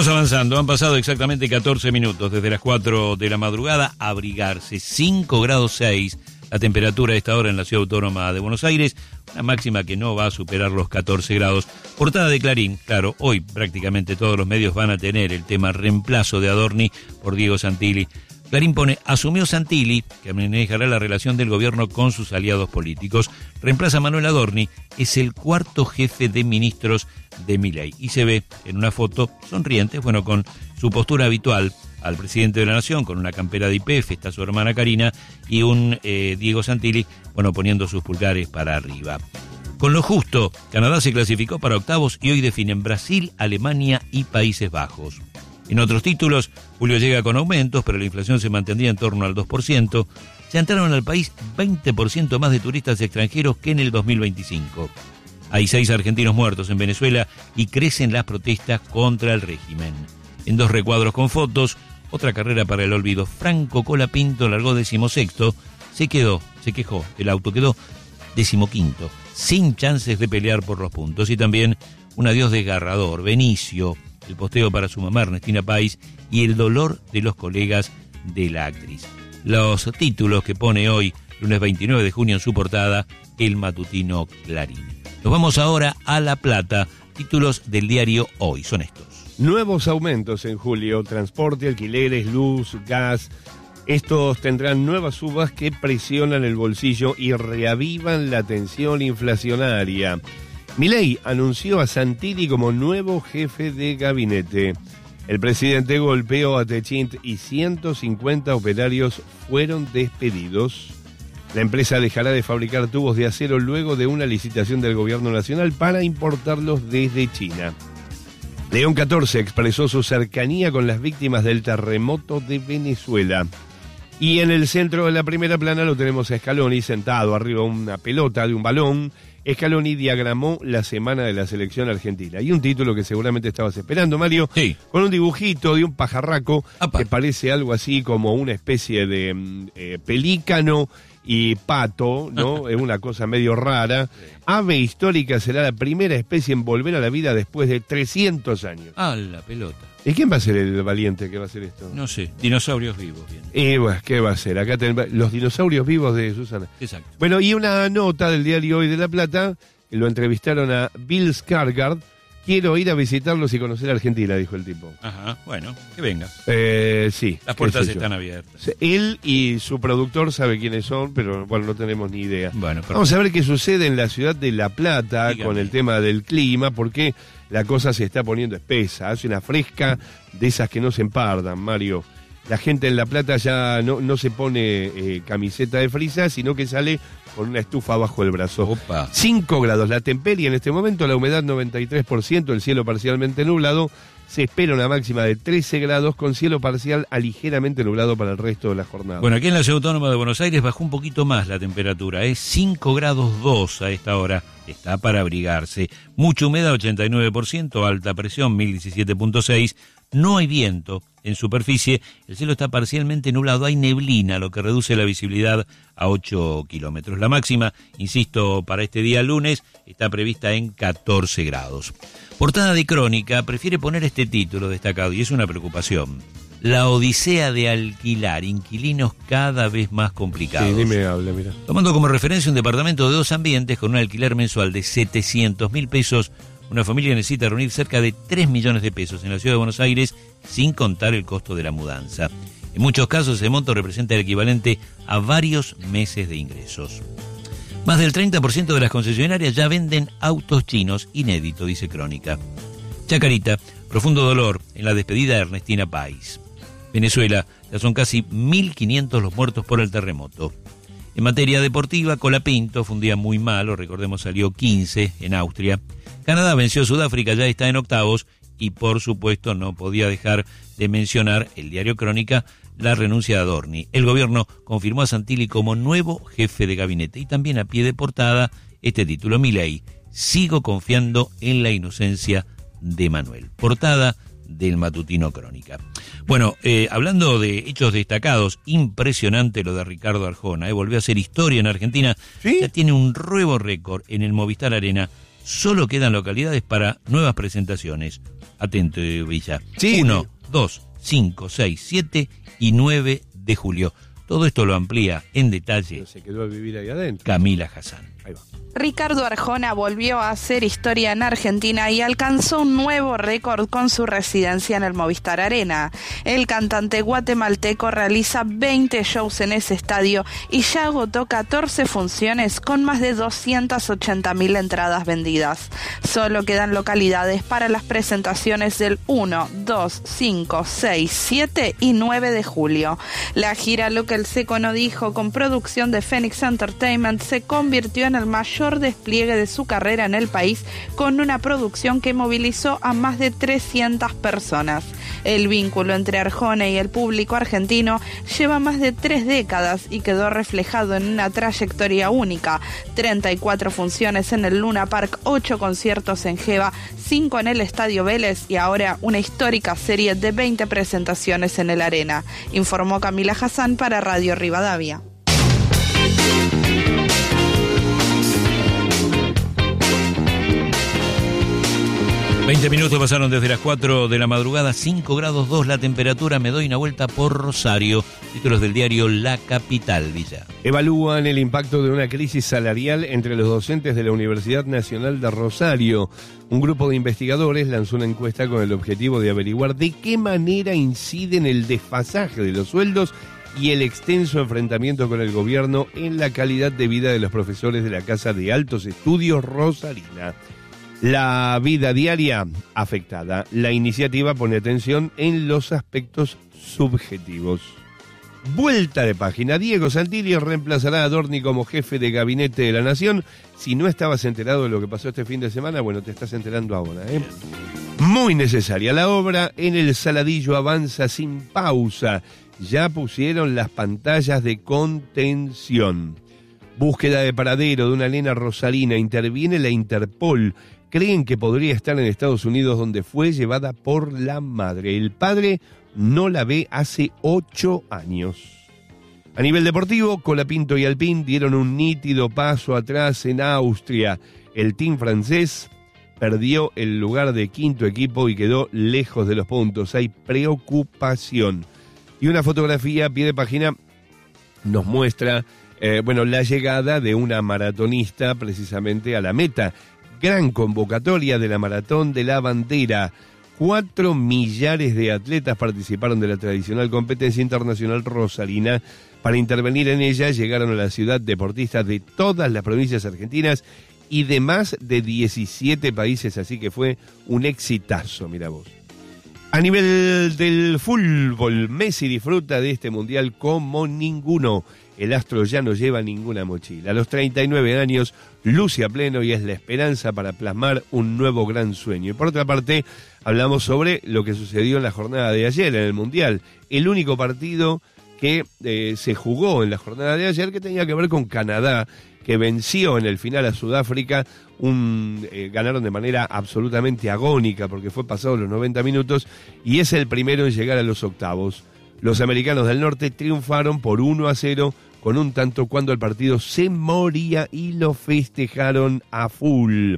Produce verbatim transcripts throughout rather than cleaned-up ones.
Vamos avanzando, han pasado exactamente catorce minutos desde las cuatro de la madrugada. Abrigarse, cinco grados seis la temperatura a esta hora en la Ciudad Autónoma de Buenos Aires, una máxima que no va a superar los catorce grados. Portada de Clarín, claro, hoy prácticamente todos los medios van a tener el tema reemplazo de Adorni por Diego Santilli. Clarín pone, asumió Santilli, que manejará la relación del gobierno con sus aliados políticos. Reemplaza a Manuel Adorni, es el cuarto jefe de ministros de Milei. Y se ve en una foto sonriente, bueno, con su postura habitual al presidente de la Nación, con una campera de I P F, está su hermana Karina, y un eh, Diego Santilli, bueno, poniendo sus pulgares para arriba. Con lo justo, Canadá se clasificó para octavos y hoy definen Brasil, Alemania y Países Bajos. En otros títulos, julio llega con aumentos, pero la inflación se mantendría en torno al dos por ciento. Se entraron al país veinte por ciento más de turistas extranjeros que en el dos mil veinticinco. Hay seis argentinos muertos en Venezuela y crecen las protestas contra el régimen. En dos recuadros con fotos, otra carrera para el olvido. Franco Colapinto largó decimosexto, se quedó, se quejó, el auto quedó decimoquinto, sin chances de pelear por los puntos. Y también un adiós desgarrador, Benicio, el posteo para su mamá Ernestina Pais y el dolor de los colegas de la actriz. Los títulos que pone hoy, lunes veintinueve de junio, en su portada, el matutino Clarín. Nos vamos ahora a La Plata. Títulos del diario Hoy son estos. Nuevos aumentos en julio, transporte, alquileres, luz, gas. Estos tendrán nuevas subas que presionan el bolsillo y reavivan la tensión inflacionaria. Milei anunció a Santilli como nuevo jefe de gabinete. El presidente golpeó a Techint y ciento cincuenta operarios fueron despedidos. La empresa dejará de fabricar tubos de acero luego de una licitación del gobierno nacional para importarlos desde China. León catorce expresó su cercanía con las víctimas del terremoto de Venezuela. Y en el centro de la primera plana lo tenemos a Scaloni sentado arriba de una pelota de un balón. Scaloni diagramó la semana de la selección argentina. Y un título que seguramente estabas esperando, Mario, sí, con un dibujito de un pajarraco Apa. que parece algo así como una especie de eh, pelícano y pato, ¿no? Es una cosa medio rara. Ave histórica será la primera especie en volver a la vida después de trescientos años. Ah, la pelota. ¿Y quién va a ser el valiente que va a hacer esto? No sé, dinosaurios vivos. Bien. Y bueno, ¿qué va a ser? Acá tenemos los dinosaurios vivos de Susana. Exacto. Bueno, y una nota del diario Hoy de La Plata, lo entrevistaron a Bill Skarsgård. Quiero ir a visitarlos y conocer a Argentina, dijo el tipo. Ajá, bueno, que venga. Eh, sí. Las puertas están están abiertas. Él y su productor sabe quiénes son, pero bueno, no tenemos ni idea. Bueno, perfecto. Vamos a ver qué sucede en la ciudad de La Plata. Dígame. Con el tema del clima, porque la cosa se está poniendo espesa. Hace una fresca de esas que no se empardan, Mario. La gente en La Plata ya no, no se pone eh, camiseta de frisa, sino que sale con una estufa bajo el brazo. Opa. cinco grados la temperie en este momento, la humedad noventa y tres por ciento, el cielo parcialmente nublado. Se espera una máxima de trece grados con cielo parcial a ligeramente nublado para el resto de la jornada. Bueno, aquí en la Ciudad Autónoma de Buenos Aires bajó un poquito más la temperatura, es ¿eh? cinco grados dos a esta hora, está para abrigarse. Mucha humedad, ochenta y nueve por ciento, alta presión, mil diecisiete punto seis. No hay viento en superficie, el cielo está parcialmente nublado, hay neblina, lo que reduce la visibilidad a ocho kilómetros. La máxima, insisto, para este día lunes está prevista en catorce grados. Portada de Crónica prefiere poner este título destacado y es una preocupación. La odisea de alquilar, inquilinos cada vez más complicados. Sí, ni me hable, mira. Tomando como referencia un departamento de dos ambientes con un alquiler mensual de setecientos mil pesos, una familia necesita reunir cerca de tres millones de pesos en la Ciudad de Buenos Aires sin contar el costo de la mudanza. En muchos casos ese monto representa el equivalente a varios meses de ingresos. Más del treinta por ciento de las concesionarias ya venden autos chinos, inédito, dice Crónica. Chacarita, profundo dolor en la despedida de Ernestina Pais. Venezuela, ya son casi mil quinientos los muertos por el terremoto. En materia deportiva, Colapinto fue un día muy malo, recordemos salió quince en Austria. Canadá venció a Sudáfrica, ya está en octavos y por supuesto no podía dejar de mencionar el diario Crónica la renuncia de Adorni. El gobierno confirmó a Santilli como nuevo jefe de gabinete y también a pie de portada este título, Milei, sigo confiando en la inocencia de Manuel. Portada del matutino Crónica. Bueno, eh, hablando de hechos destacados, impresionante lo de Ricardo Arjona, eh, volvió a hacer historia en Argentina, ¿Sí? Ya tiene un nuevo récord en el Movistar Arena, Solo quedan localidades para nuevas presentaciones. Atento, Villa. Sí. uno, dos, cinco, seis, siete y nueve de julio. Todo esto lo amplía en detalle. Se quedó a vivir ahí adentro. Camila Hassan. Ahí va. Ricardo Arjona volvió a hacer historia en Argentina y alcanzó un nuevo récord con su residencia en el Movistar Arena. El cantante guatemalteco realiza veinte shows en ese estadio y ya agotó catorce funciones con más de doscientas ochenta mil entradas vendidas. Solo quedan localidades para las presentaciones del uno, dos, cinco, seis, siete y nueve de julio. La gira Lo que el Seco no dijo, con producción de Phoenix Entertainment, se convirtió en el mayor despliegue de su carrera en el país, con una producción que movilizó a más de trescientas personas. El vínculo entre Arjona y el público argentino lleva más de tres décadas y quedó reflejado en una trayectoria única: treinta y cuatro funciones en el Luna Park, ocho conciertos en Geva, cinco en el Estadio Vélez y ahora una histórica serie de veinte presentaciones en el Arena, informó Camila Hassan para Radio Rivadavia. veinte minutos pasaron desde las cuatro de la madrugada, cinco grados dos la temperatura. Me doy una vuelta por Rosario. Títulos del diario La Capital, Villa. Evalúan el impacto de una crisis salarial entre los docentes de la Universidad Nacional de Rosario. Un grupo de investigadores lanzó una encuesta con el objetivo de averiguar de qué manera inciden el desfasaje de los sueldos y el extenso enfrentamiento con el gobierno en la calidad de vida de los profesores de la Casa de Altos Estudios Rosarina. La vida diaria afectada. La iniciativa pone atención en los aspectos subjetivos. Vuelta de página. Diego Santilli reemplazará a Adorni como jefe de gabinete de la Nación. Si no estabas enterado de lo que pasó este fin de semana, bueno, te estás enterando ahora, ¿eh? Muy necesaria la obra. En el Saladillo avanza sin pausa. Ya pusieron las pantallas de contención. Búsqueda de paradero de una nena rosarina. Interviene la Interpol. Creen que podría estar en Estados Unidos, donde fue llevada por la madre. El padre no la ve hace ocho años. A nivel deportivo, Colapinto y Alpine dieron un nítido paso atrás en Austria. El team francés perdió el lugar de quinto equipo y quedó lejos de los puntos. Hay preocupación. Y una fotografía a pie de página nos muestra eh, bueno, la llegada de una maratonista precisamente a la meta. Gran convocatoria de la Maratón de la Bandera. Cuatro millares de atletas participaron de la tradicional competencia internacional rosarina. Para intervenir en ella llegaron a la ciudad deportistas de todas las provincias argentinas y de más de diecisiete países, así que fue un exitazo, mira vos. A nivel del fútbol, Messi disfruta de este mundial como ninguno. El astro ya no lleva ninguna mochila. A los treinta y nueve años, luce a pleno y es la esperanza para plasmar un nuevo gran sueño. Y por otra parte, hablamos sobre lo que sucedió en la jornada de ayer en el Mundial. El único partido que eh, se jugó en la jornada de ayer que tenía que ver con Canadá, que venció en el final a Sudáfrica. Un, eh, ganaron de manera absolutamente agónica porque fue pasado los noventa minutos y es el primero en llegar a los octavos. Los americanos del norte triunfaron por uno a cero con un tanto cuando el partido se moría y lo festejaron a full.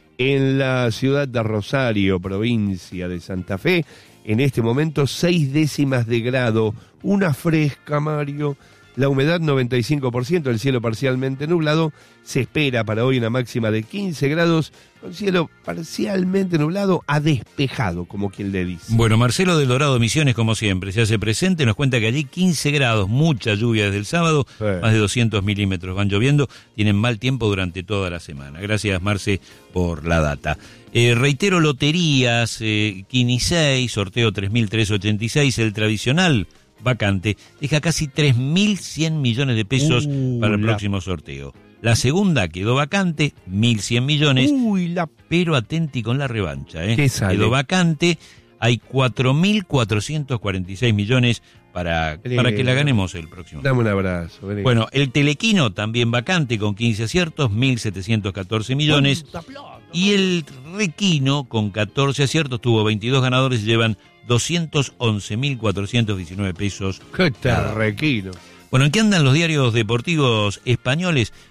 En la ciudad de Rosario, provincia de Santa Fe, en este momento seis décimas de grado, una fresca, Mario. La humedad noventa y cinco por ciento, el cielo parcialmente nublado. Se espera para hoy una máxima de quince grados, con cielo parcialmente nublado a despejado, como quien le dice. Bueno, Marcelo del Dorado Misiones, como siempre, se hace presente, nos cuenta que allí quince grados, mucha lluvia desde el sábado, sí. Más de doscientos milímetros van lloviendo, tienen mal tiempo durante toda la semana. Gracias, Marce, por la data. Eh, reitero, loterías, eh, Kini seis, sorteo tres mil trescientos ochenta y seis, el tradicional vacante, deja casi tres mil cien millones de pesos uh, para el la... próximo sorteo. La segunda quedó vacante, mil cien millones, Uy, la... pero atenti con la revancha, ¿eh? ¿Qué sale? Quedó vacante, hay cuatro mil cuatrocientos cuarenta y seis millones para, para que la ganemos el próximo. Dame un abrazo. Vení. Bueno, el Telequino también vacante con quince aciertos, mil setecientos catorce millones. Y el Requino con catorce aciertos, tuvo veintidós ganadores y llevan doscientos once mil cuatrocientos diecinueve pesos. ¡Qué terrequino! Bueno, ¿en qué andan los diarios deportivos españoles?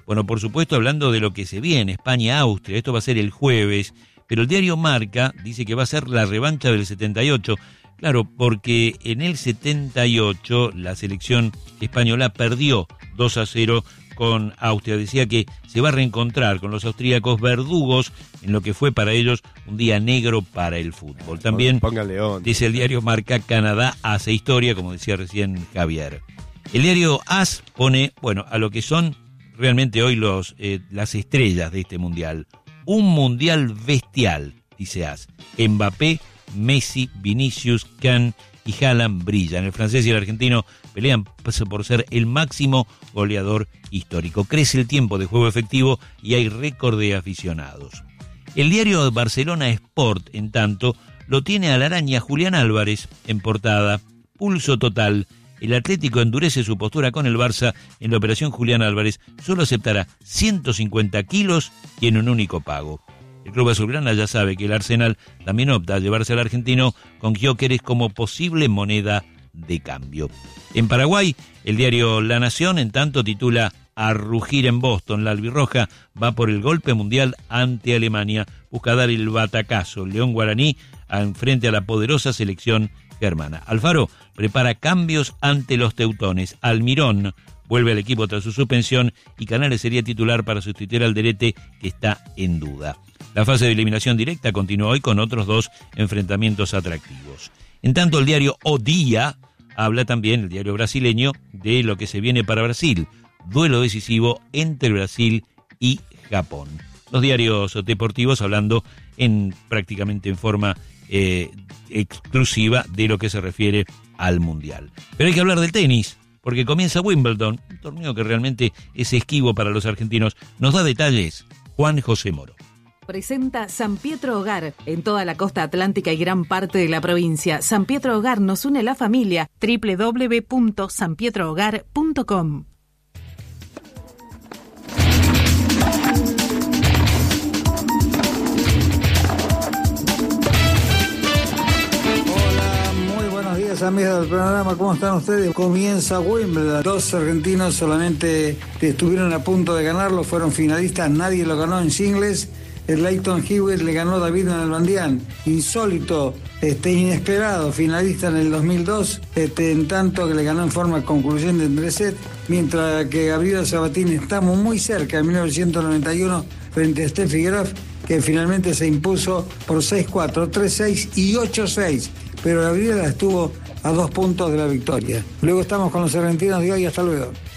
Bueno, por supuesto, hablando de lo que se viene, España-Austria, esto va a ser el jueves, pero el diario Marca dice que va a ser la revancha del setenta y ocho. Claro, porque en el setenta y ocho la selección española perdió dos a cero con Austria. Decía que se va a reencontrar con los austríacos verdugos en lo que fue para ellos un día negro para el fútbol. También dice el diario Marca, Canadá hace historia, como decía recién Javier. El diario AS pone, bueno, a lo que son realmente hoy los eh, las estrellas de este mundial. Un mundial bestial, dice AS. Mbappé, Messi, Vinicius, Can y Haaland brillan. El francés y el argentino pelean por ser el máximo goleador histórico. Crece el tiempo de juego efectivo y hay récord de aficionados. El diario Barcelona Sport, en tanto, lo tiene a la araña Julián Álvarez en portada. Pulso total. El Atlético endurece su postura con el Barça. En la operación Julián Álvarez solo aceptará ciento cincuenta kilos y en un único pago. El club azulgrana ya sabe que el Arsenal también opta a llevarse al argentino con Gyökeres como posible moneda de cambio. En Paraguay, el diario La Nación, en tanto, titula A rugir en Boston. La albirroja va por el golpe mundial ante Alemania. Busca dar el batacazo. León Guaraní frente a la poderosa selección germana. Alfaro prepara cambios ante los teutones. Almirón vuelve al equipo tras su suspensión y Canales sería titular para sustituir al Derete, que está en duda. La fase de eliminación directa continúa hoy con otros dos enfrentamientos atractivos. En tanto, el diario O Dia habla también, el diario brasileño, de lo que se viene para Brasil. Duelo decisivo entre Brasil y Japón. Los diarios deportivos hablando en prácticamente en forma eh, exclusiva de lo que se refiere al Mundial. Pero hay que hablar del tenis, porque comienza Wimbledon, un torneo que realmente es esquivo para los argentinos. Nos da detalles Juan José Moro. Presenta San Pietro Hogar, en toda la costa atlántica y gran parte de la provincia. San Pietro Hogar nos une la familia. doble u doble u doble u punto san pietro hogar punto com. Amigos del programa, ¿cómo están ustedes? Comienza Wimbledon. Dos argentinos solamente estuvieron a punto de ganarlo, fueron finalistas, nadie lo ganó en singles. El Leighton Hewitt le ganó a David Nalbandian, insólito, este, inesperado, finalista en el dos mil dos, este, en tanto que le ganó en forma concluyente en tres sets, mientras que Gabriela Sabatini estamos muy cerca en mil novecientos noventa y uno frente a Steffi Graf, que finalmente se impuso por seis cuatro, tres seis y ocho seis, pero Gabriela estuvo a dos puntos de la victoria. Luego estamos con los argentinos de hoy, hasta luego.